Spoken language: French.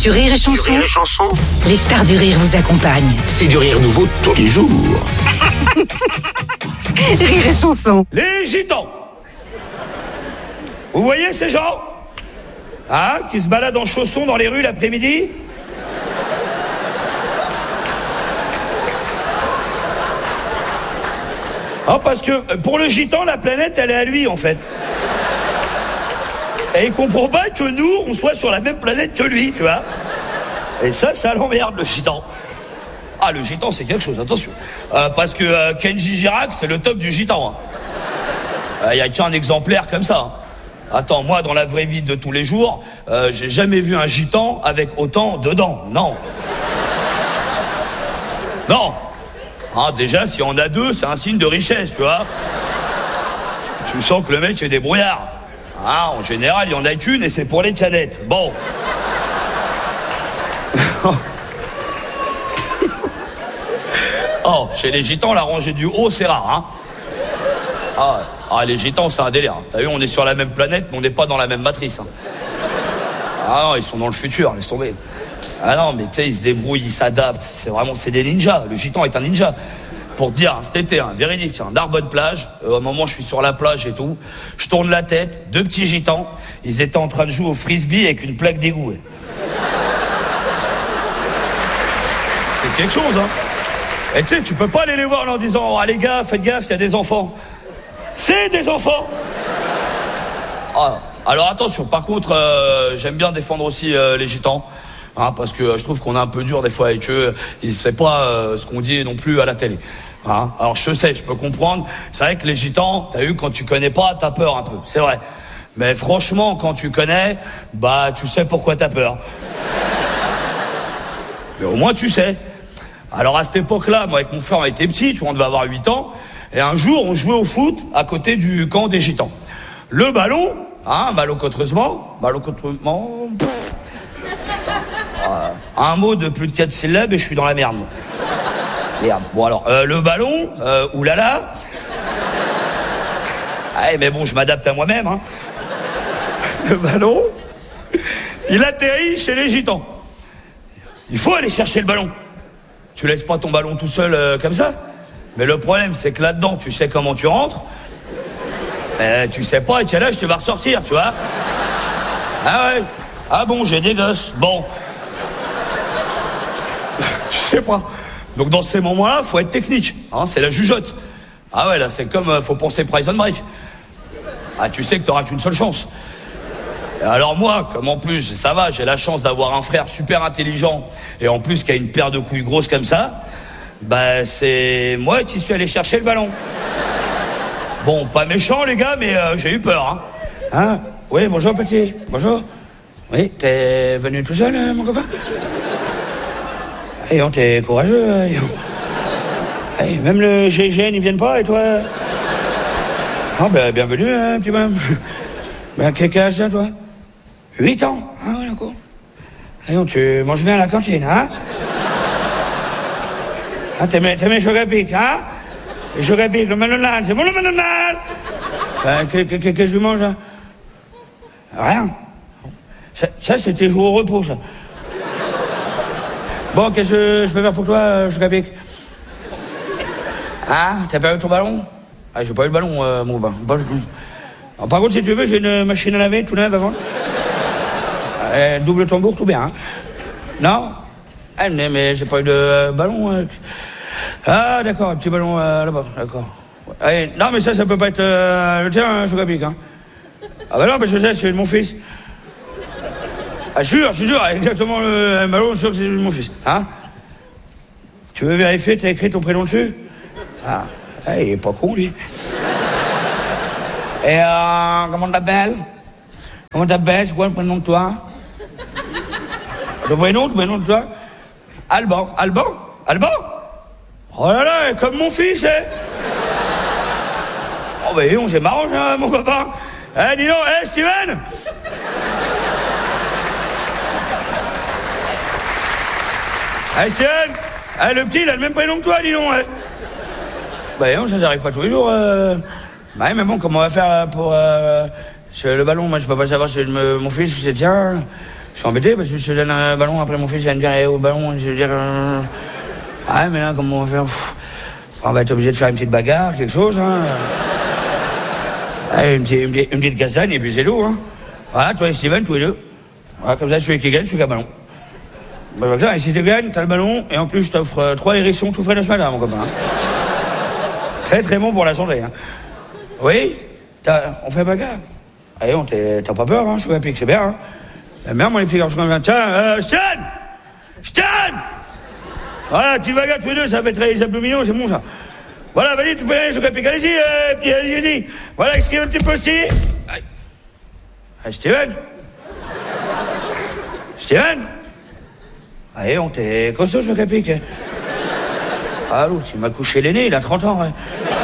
Sur Rire et Chanson, les stars du rire vous accompagnent. C'est du rire nouveau tous les jours. Rire et Chanson. Les gitans. Vous voyez ces gens qui se baladent en chaussons dans les rues l'après-midi? Parce que pour le gitan, la planète, elle est à lui, en fait. Et il comprend pas que nous, on soit sur la même planète que lui, tu vois. Et ça l'emmerde, le gitan. Le gitan, c'est quelque chose, attention. Parce que Kenji Girac, c'est le top du gitan. Il y a qu'un exemplaire comme ça. Attends, moi, dans la vraie vie de tous les jours, j'ai jamais vu un gitan avec autant de dents. Non. Non. Déjà, si on a deux, c'est un signe de richesse, tu vois. Tu sens que le mec est débrouillard. En général, il y en a qu'une et c'est pour les cadettes. Bon. Chez les gitans, la rangée du haut, c'est rare, les gitans, c'est un délire. T'as vu, on est sur la même planète, mais on n'est pas dans la même matrice. Non, ils sont dans le futur, laisse tomber. Non, mais tu sais, ils se débrouillent, ils s'adaptent. C'est des ninjas. Le gitan est un ninja. Pour te dire, cet été, véridique, Narbonne plage. À un moment, je suis sur la plage et tout. Je tourne la tête, deux petits gitans. Ils étaient en train de jouer au frisbee avec une plaque d'égout. C'est quelque chose, Et tu sais, tu peux pas aller les voir en leur disant, les gars, faites gaffe, il y a des enfants. C'est des enfants. Alors attention, par contre, j'aime bien défendre aussi les gitans. Parce que je trouve qu'on est un peu dur des fois avec eux. Ils ne savent pas ce qu'on dit non plus à la télé. Alors je sais, je peux comprendre. C'est vrai que les gitans, t'as vu, quand tu connais pas, t'as peur un peu. C'est vrai. Mais franchement, quand tu connais, tu sais pourquoi t'as peur. Mais au moins tu sais. Alors à cette époque-là, moi avec mon frère, on était petits, tu vois, on devait avoir 8 ans. Et un jour, on jouait au foot à côté du camp des gitans. Le ballon, malencontreusement, un mot de plus de 4 syllabes et je suis dans la merde. Merde. Bon alors, le ballon, oulala. Mais bon, je m'adapte à moi-même. Le ballon, il atterrit chez les gitans. Il faut aller chercher le ballon. Tu laisses pas ton ballon tout seul comme ça. Mais le problème, c'est que là-dedans, tu sais comment tu rentres. Tu sais pas à quel âge tu vas ressortir, tu vois. Bon, j'ai des gosses. Bon. Je sais pas. Donc dans ces moments-là, faut être technique. C'est la jugeote. Là, c'est comme faut penser Prison Break. Tu sais que t'auras qu'une seule chance. Et alors moi, comme en plus, ça va, j'ai la chance d'avoir un frère super intelligent et en plus qui a une paire de couilles grosses comme ça, c'est moi qui suis allé chercher le ballon. Bon, pas méchant les gars, mais j'ai eu peur. Oui, bonjour petit. Bonjour. Oui, t'es venu tout seul, mon copain? T'es courageux. Même le GIGN, ils viennent pas, et toi? Bienvenue, petit bonhomme. Quel âge t'as, toi? 8 ans. D'accord. Tu manges bien à la cantine, t'aimes Chocapic, Le Chocapic, le McDonald's, c'est bon le McDonald's? Qu'est-ce que je mange, Rien. Ça, c'était jouer au repos, ça. Bon, qu'est-ce que je peux faire pour toi, Chocapic? T'as perdu ton ballon? J'ai pas eu le ballon, mon bain. Par contre, si tu veux, j'ai une machine à laver tout neuve avant. Double tambour, tout bien, Non? Mais j'ai pas eu de ballon. D'accord, un petit ballon là-bas, d'accord. Non, mais ça peut pas être le tien, Chocapic, non, parce que ça, c'est de mon fils. Je suis sûr, exactement le ballon, je suis sûr que c'est de mon fils. Tu veux vérifier, t'as écrit ton prénom dessus? Il est pas con, lui. Et comment t'appelles? C'est quoi le prénom de toi? Le prénom de toi? Alban? Oh là là, comme mon fils, c'est marrant, mon copain. Dis donc, Steven? Steven, le petit, il a le même prénom que toi, dis donc. Non, ça n'arrive pas tous les jours. Mais bon, comment on va faire pour... le ballon, moi, je peux pas savoir si mon fils, c'est tiens... Je suis embêté parce que je te donne un ballon, après mon fils vient me dire, au ballon, je veux dire... Ah, mais là, comment on va faire? On va être obligé de faire une petite bagarre, quelque chose, hein. Allez, une petite castagne, et puis c'est tout, hein. Voilà, toi et Steven, tous les deux. Voilà, comme ça, celui qui gagne, celui qui a le ballon. Bah, comme ça, et si tu gagnes, t'as le ballon, et en plus, je t'offre 3 hérissons tout frais de ce matin, mon copain. Très, très bon pour la santé, hein. Oui? On fait bagarre? Allez, t'as pas peur, hein, je suis olympique, c'est bien, hein. Merde, mon les petits garçons comme ça. Tiens, Stan! Voilà, petit bagarre tous les deux, ça fait très les abdominaux, c'est bon, ça. Voilà, vas-y, tu peux y aller, je suis olympique. Allez-y, petit, vas-y. Voilà, Steven, tu peux aussi. Steven? Allez, on t'est costaud, je suis olympique. Ah, l'autre, il m'a couché l'aîné, il a 30 ans, hein.